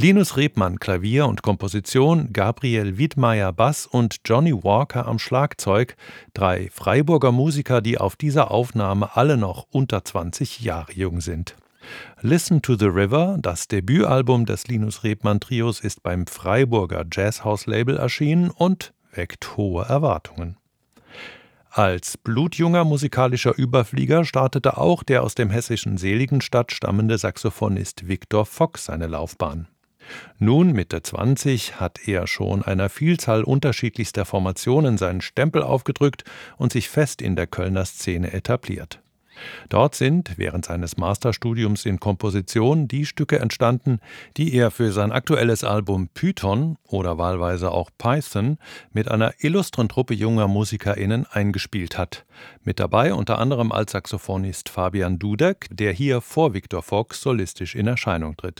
Linus Rebmann Klavier und Komposition, Gabriel Widmayer Bass und Johnny Walker am Schlagzeug, 3 Freiburger Musiker, die auf dieser Aufnahme alle noch unter 20 Jahre jung sind. Listen to the River, das Debütalbum des Linus Rebmann Trios, ist beim Freiburger Jazzhouse-Label erschienen und weckt hohe Erwartungen. Als blutjunger musikalischer Überflieger startete auch der aus dem hessischen Seligenstadt stammende Saxophonist Victor Fock seine Laufbahn. Nun, Mitte 20, hat er schon einer Vielzahl unterschiedlichster Formationen seinen Stempel aufgedrückt und sich fest in der Kölner Szene etabliert. Dort sind während seines Masterstudiums in Komposition die Stücke entstanden, die er für sein aktuelles Album Python oder wahlweise auch Python mit einer illustren Truppe junger MusikerInnen eingespielt hat. Mit dabei unter anderem Altsaxophonist Fabian Dudek, der hier vor Victor Fock solistisch in Erscheinung tritt.